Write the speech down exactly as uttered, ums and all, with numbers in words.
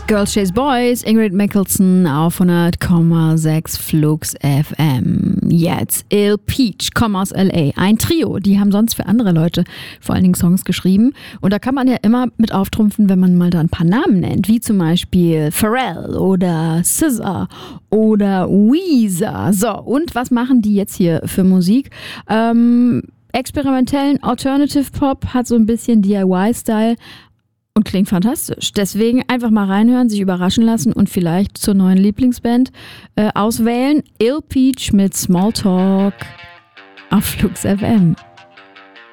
Girls Chase Boys, Ingrid Michaelson auf hundert Komma sechs Flux F M. Jetzt Ill Peach, kommen aus L A. Ein Trio, die haben sonst für andere Leute vor allen Dingen Songs geschrieben. Und da kann man ja immer mit auftrumpfen, wenn man mal da ein paar Namen nennt, wie zum Beispiel Pharrell oder S Z A oder Weezer. So, und was machen die jetzt hier für Musik? Ähm, experimentellen Alternative Pop, hat so ein bisschen D I Y-Style. Und klingt fantastisch. Deswegen einfach mal reinhören, sich überraschen lassen und vielleicht zur neuen Lieblingsband äh, auswählen. Ill Peach mit Small Talk auf Flux F M.